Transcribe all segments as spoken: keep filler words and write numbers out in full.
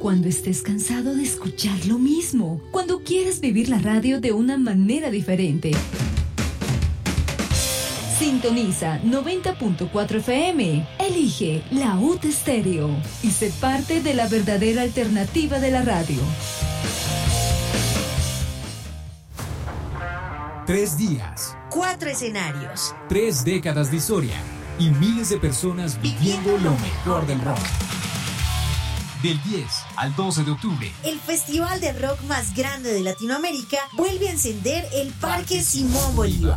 Cuando estés cansado de escuchar lo mismo. Cuando quieras vivir la radio de una manera diferente. Sintoniza noventa punto cuatro F M. Elige la U T Estéreo y sé parte de la verdadera alternativa de la radio. Tres días. Cuatro escenarios. Tres décadas de historia. Y miles de personas viviendo lo mejor del rock. Del diez al doce de octubre. El festival de rock más grande de Latinoamérica vuelve a encender el Parque Simón Bolívar.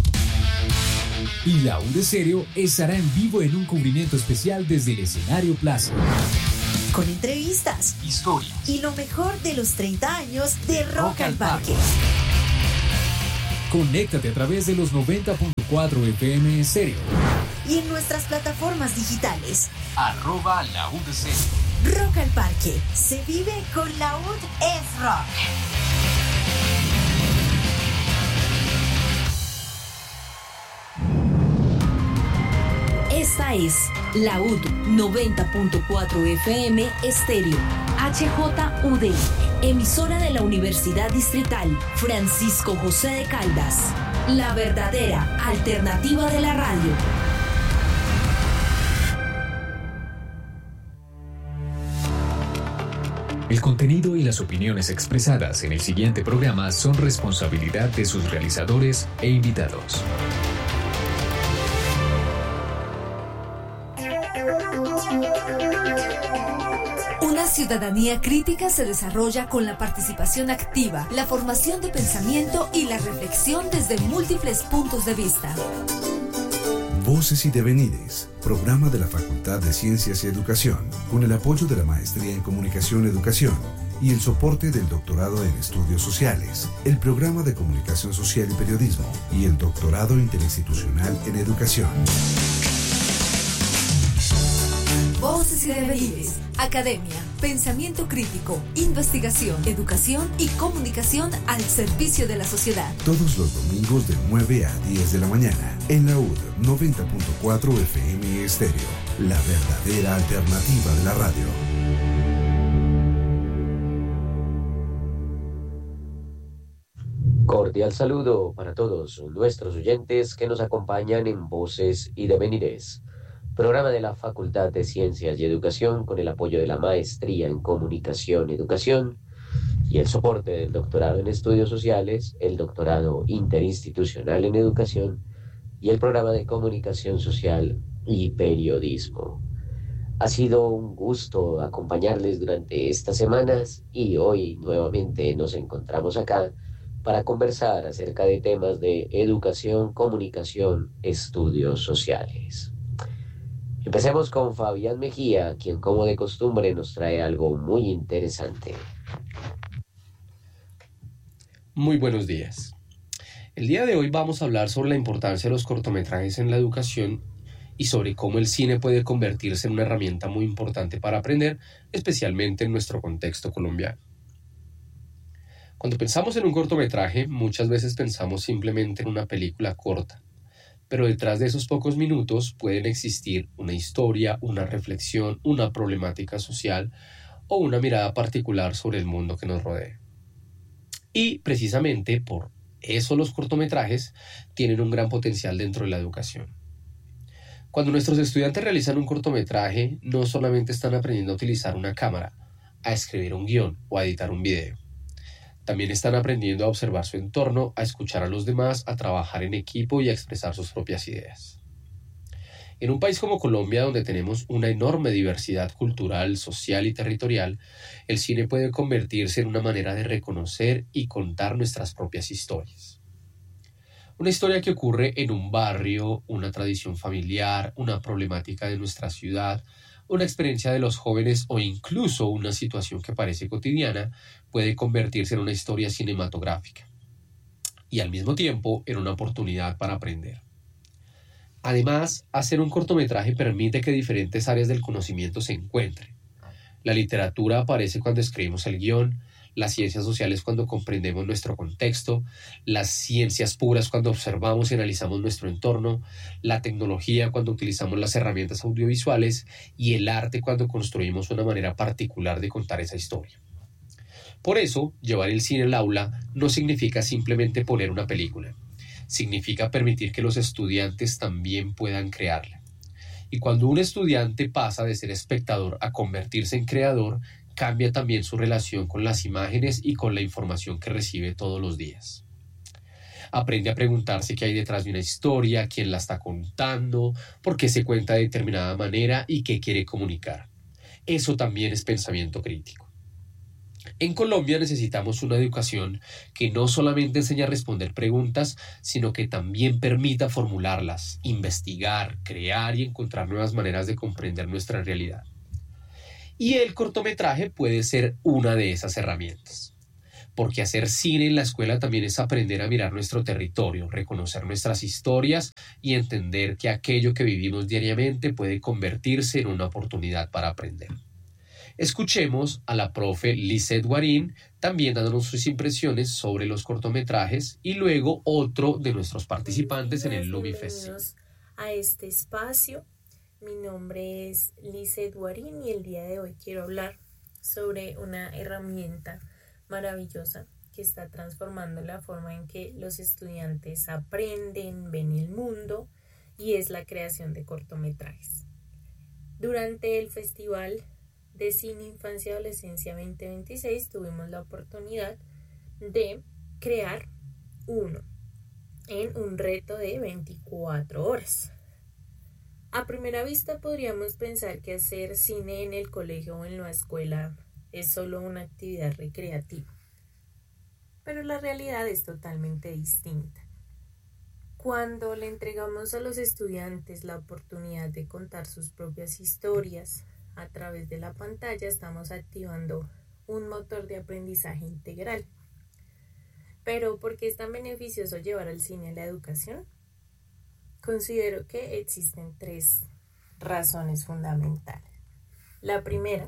Y la U de Stereo estará en vivo en un cubrimiento especial desde el escenario Plaza. Con entrevistas, historias y lo mejor de los treinta años de Rock, rock al Parque. Parque. Conéctate a través de los noventa punto cuatro F M Stereo. Y en nuestras plataformas digitales. Arroba la U de Stereo. Rock al Parque. Se vive con la U D es rock. Esta es la U D noventa punto cuatro F M Estéreo, H J U D, emisora de la Universidad Distrital Francisco José de Caldas, la verdadera alternativa de la radio. El contenido y las opiniones expresadas en el siguiente programa son responsabilidad de sus realizadores e invitados. Una ciudadanía crítica se desarrolla con la participación activa, la formación de pensamiento y la reflexión desde múltiples puntos de vista. Voces y Devenires, programa de la Facultad de Ciencias y Educación, con el apoyo de la Maestría en Comunicación y Educación y el soporte del Doctorado en Estudios Sociales, el Programa de Comunicación Social y Periodismo y el Doctorado Interinstitucional en Educación. Voces y Devenires, academia, pensamiento crítico, investigación, educación y comunicación al servicio de la sociedad. Todos los domingos de nueve a diez de la mañana en la U D noventa punto cuatro F M Estéreo, la verdadera alternativa de la radio. Cordial saludo para todos nuestros oyentes que nos acompañan en Voces y Devenires, programa de la Facultad de Ciencias y Educación con el apoyo de la Maestría en Comunicación y Educación y el soporte del Doctorado en Estudios Sociales, el Doctorado Interinstitucional en Educación y el Programa de Comunicación Social y Periodismo. Ha sido un gusto acompañarles durante estas semanas y hoy nuevamente nos encontramos acá para conversar acerca de temas de educación, comunicación, estudios sociales. Empecemos con Fabián Mejía, quien como de costumbre nos trae algo muy interesante. Muy buenos días. El día de hoy vamos a hablar sobre la importancia de los cortometrajes en la educación y sobre cómo el cine puede convertirse en una herramienta muy importante para aprender, especialmente en nuestro contexto colombiano. Cuando pensamos en un cortometraje, muchas veces pensamos simplemente en una película corta. Pero detrás de esos pocos minutos pueden existir una historia, una reflexión, una problemática social o una mirada particular sobre el mundo que nos rodea. Y precisamente por eso los cortometrajes tienen un gran potencial dentro de la educación. Cuando nuestros estudiantes realizan un cortometraje, no solamente están aprendiendo a utilizar una cámara, a escribir un guión o a editar un video. También están aprendiendo a observar su entorno, a escuchar a los demás, a trabajar en equipo y a expresar sus propias ideas. En un país como Colombia, donde tenemos una enorme diversidad cultural, social y territorial, el cine puede convertirse en una manera de reconocer y contar nuestras propias historias. Una historia que ocurre en un barrio, una tradición familiar, una problemática de nuestra ciudad, una experiencia de los jóvenes o incluso una situación que parece cotidiana puede convertirse en una historia cinematográfica y al mismo tiempo en una oportunidad para aprender. Además, hacer un cortometraje permite que diferentes áreas del conocimiento se encuentren. La literatura aparece cuando escribimos el guión, las ciencias sociales cuando comprendemos nuestro contexto, las ciencias puras cuando observamos y analizamos nuestro entorno, la tecnología cuando utilizamos las herramientas audiovisuales y el arte cuando construimos una manera particular de contar esa historia. Por eso, llevar el cine al aula no significa simplemente poner una película, significa permitir que los estudiantes también puedan crearla. Y cuando un estudiante pasa de ser espectador a convertirse en creador, cambia también su relación con las imágenes y con la información que recibe todos los días. Aprende a preguntarse qué hay detrás de una historia, quién la está contando, por qué se cuenta de determinada manera y qué quiere comunicar. Eso también es pensamiento crítico. En Colombia necesitamos una educación que no solamente enseñe a responder preguntas, sino que también permita formularlas, investigar, crear y encontrar nuevas maneras de comprender nuestra realidad. Y el cortometraje puede ser una de esas herramientas. Porque hacer cine en la escuela también es aprender a mirar nuestro territorio, reconocer nuestras historias y entender que aquello que vivimos diariamente puede convertirse en una oportunidad para aprender. Escuchemos a la profe Lizeth Guarín, también dándonos sus impresiones sobre los cortometrajes, y luego otro de nuestros participantes en el LumiFest. Bienvenidos a este espacio. Mi nombre es Lizeth Guarín y el día de hoy quiero hablar sobre una herramienta maravillosa que está transformando la forma en que los estudiantes aprenden, ven el mundo, y es la creación de cortometrajes. Durante el Festival de Cine Infancia y Adolescencia veinte veintiséis tuvimos la oportunidad de crear uno en un reto de veinticuatro horas. A primera vista podríamos pensar que hacer cine en el colegio o en la escuela es solo una actividad recreativa, pero la realidad es totalmente distinta. Cuando le entregamos a los estudiantes la oportunidad de contar sus propias historias a través de la pantalla, estamos activando un motor de aprendizaje integral. Pero ¿por qué es tan beneficioso llevar el cine a la educación? Considero que existen tres razones fundamentales. La primera,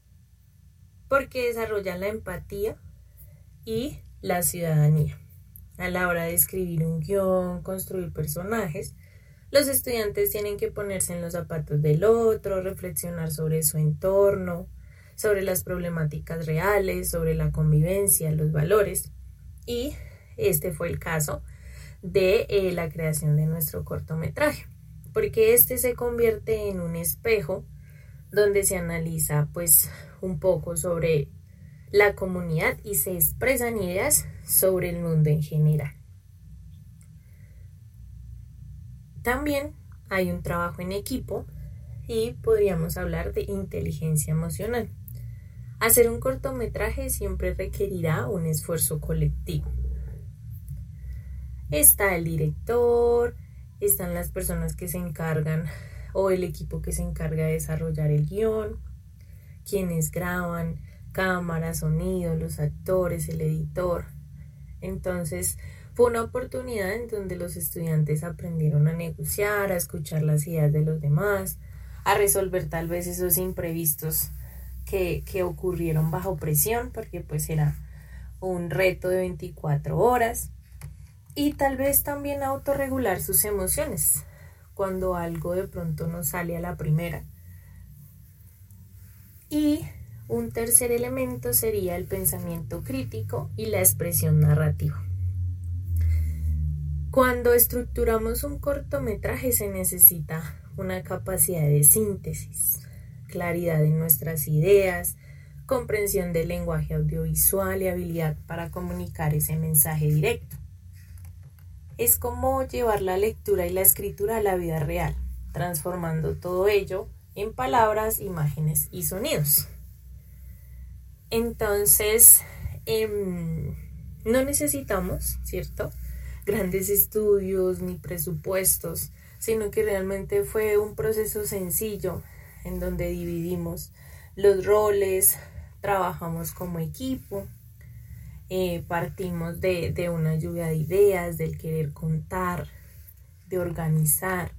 porque desarrollan la empatía y la ciudadanía. A la hora de escribir un guión, construir personajes, los estudiantes tienen que ponerse en los zapatos del otro, reflexionar sobre su entorno, sobre las problemáticas reales, sobre la convivencia, los valores. Y este fue el caso de eh, la creación de nuestro cortometraje, porque este se convierte en un espejo donde se analiza pues un poco sobre la comunidad y se expresan ideas sobre el mundo en general. También hay un trabajo en equipo y podríamos hablar de inteligencia emocional. Hacer un cortometraje siempre requerirá un esfuerzo colectivo. Está el director, están las personas que se encargan o el equipo que se encarga de desarrollar el guión, quienes graban, cámara, sonido, los actores, el editor. Entonces, fue una oportunidad en donde los estudiantes aprendieron a negociar, a escuchar las ideas de los demás, a resolver tal vez esos imprevistos que, que ocurrieron bajo presión, porque pues era un reto de veinticuatro horas, y tal vez también a autorregular sus emociones cuando algo de pronto no sale a la primera. Y un tercer elemento sería el pensamiento crítico y la expresión narrativa. Cuando estructuramos un cortometraje se necesita una capacidad de síntesis, claridad en nuestras ideas, comprensión del lenguaje audiovisual y habilidad para comunicar ese mensaje directo. Es como llevar la lectura y la escritura a la vida real, transformando todo ello en palabras, imágenes y sonidos. Entonces, eh, no necesitamos, ¿cierto?, grandes estudios ni presupuestos, sino que realmente fue un proceso sencillo en donde dividimos los roles, trabajamos como equipo, eh, partimos de, de una lluvia de ideas, del querer contar, de organizar,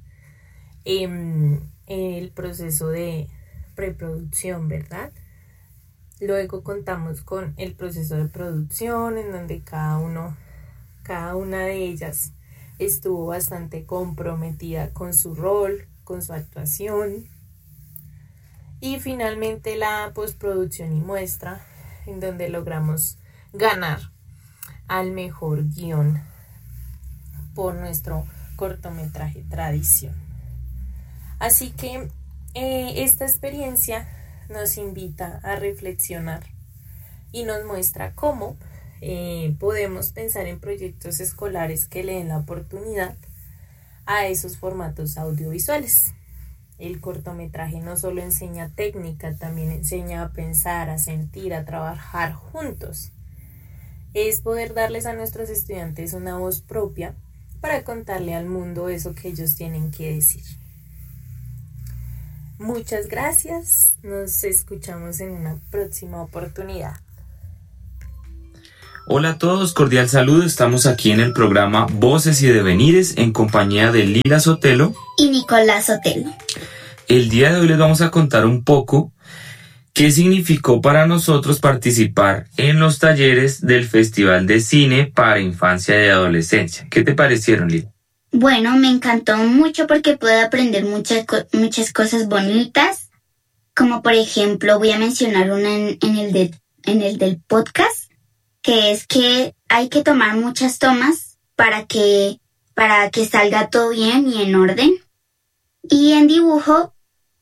eh, el proceso de preproducción, ¿verdad? Luego contamos con el proceso de producción, en donde cada uno, cada una de ellas estuvo bastante comprometida con su rol, con su actuación. Y finalmente la postproducción y muestra, en donde logramos ganar al mejor guión por nuestro cortometraje Tradición. Así que eh, esta experiencia nos invita a reflexionar y nos muestra cómo eh, podemos pensar en proyectos escolares que le den la oportunidad a esos formatos audiovisuales. El cortometraje no solo enseña técnica, también enseña a pensar, a sentir, a trabajar juntos. Es poder darles a nuestros estudiantes una voz propia para contarle al mundo eso que ellos tienen que decir. Muchas gracias, nos escuchamos en una próxima oportunidad. Hola a todos, cordial saludo, estamos aquí en el programa Voces y Devenires en compañía de Lila Sotelo y Nicolás Sotelo. El día de hoy les vamos a contar un poco qué significó para nosotros participar en los talleres del Festival de Cine para Infancia y Adolescencia. ¿Qué te parecieron, Lila? Bueno, me encantó mucho porque pude aprender muchas, muchas cosas bonitas, como por ejemplo voy a mencionar una en, en, el de, en el del podcast, que es que hay que tomar muchas tomas para que, para que salga todo bien y en orden. Y en dibujo,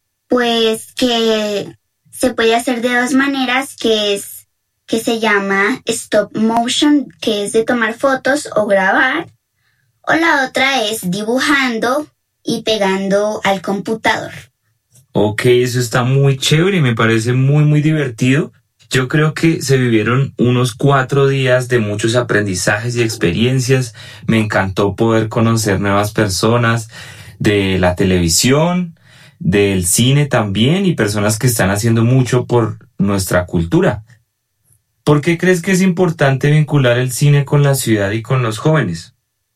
pues que se puede hacer de dos maneras, que es que se llama stop motion, que es de tomar fotos o grabar, o la otra es dibujando y pegando al computador. Ok, eso está muy chévere y me parece muy muy divertido. Yo creo que se vivieron unos cuatro días de muchos aprendizajes y experiencias. Me encantó poder conocer nuevas personas de la televisión, del cine también, y personas que están haciendo mucho por nuestra cultura. ¿Por qué crees que es importante vincular el cine con la ciudad y con los jóvenes?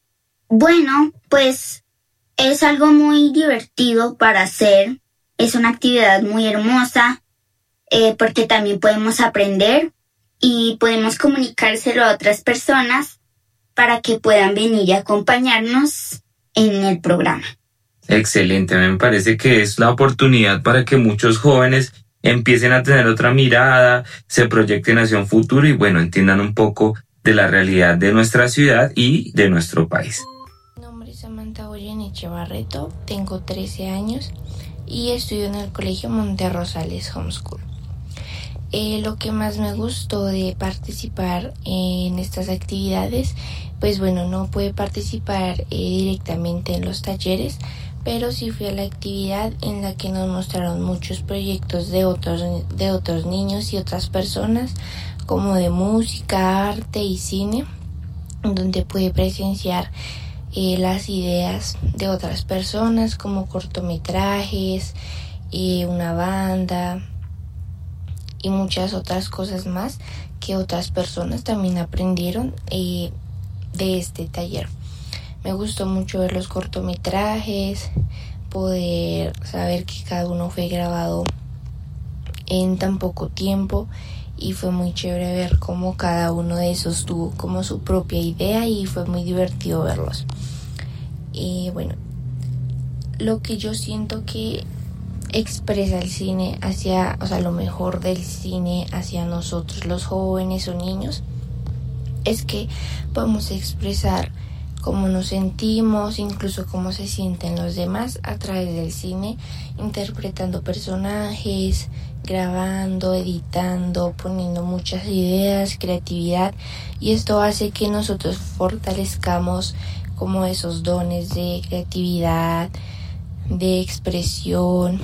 Bueno, pues es algo muy divertido para hacer. Es una actividad muy hermosa. Eh, porque también podemos aprender y podemos comunicárselo a otras personas para que puedan venir y acompañarnos en el programa. Excelente, me parece que es la oportunidad para que muchos jóvenes empiecen a tener otra mirada, se proyecten hacia un futuro y bueno, entiendan un poco de la realidad de nuestra ciudad y de nuestro país. Mi nombre es Samantha Goyeneche Barreto, tengo trece años y estudio en el Colegio Monterrosales Homeschool. Eh, lo que más me gustó de participar en estas actividades, pues bueno, no pude participar eh, directamente en los talleres, pero sí fui a la actividad en la que nos mostraron muchos proyectos de otros, de otros niños y otras personas, como de música, arte y cine, donde pude presenciar eh, las ideas de otras personas, como cortometrajes, eh, una banda y muchas otras cosas más que otras personas también aprendieron eh, de este taller. Me gustó mucho ver los cortometrajes, poder saber que cada uno fue grabado en tan poco tiempo y fue muy chévere ver cómo cada uno de esos tuvo como su propia idea y fue muy divertido verlos. Y bueno, lo que yo siento que expresa el cine hacia, o sea, lo mejor del cine hacia nosotros, los jóvenes o niños, es que podemos expresar cómo nos sentimos, incluso cómo se sienten los demás a través del cine, interpretando personajes, grabando, editando, poniendo muchas ideas, creatividad, y esto hace que nosotros fortalezcamos como esos dones de creatividad, de expresión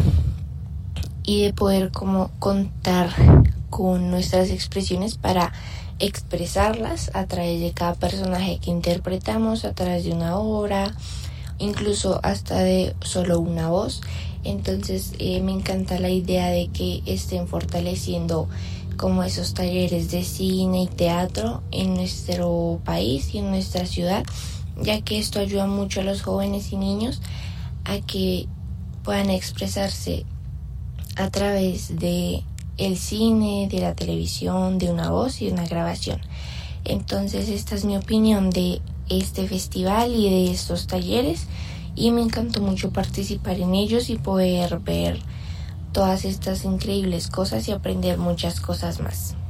y de poder como contar con nuestras expresiones para expresarlas a través de cada personaje que interpretamos, a través de una obra, incluso hasta de solo una voz. Entonces eh, me encanta la idea de que estén fortaleciendo como esos talleres de cine y teatro en nuestro país y en nuestra ciudad, ya que esto ayuda mucho a los jóvenes y niños a que puedan expresarse a través de el cine, de la televisión, de una voz y de una grabación. Entonces esta es mi opinión de este festival y de estos talleres, y me encantó mucho participar en ellos y poder ver todas estas increíbles cosas y aprender muchas cosas más.